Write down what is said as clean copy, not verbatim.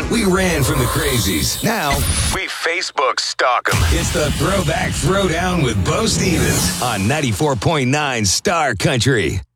We ran from the crazies. Now, we Facebook stalk them. It's the Throwback Throwdown with Bo Stevens on 94.9 Star Country.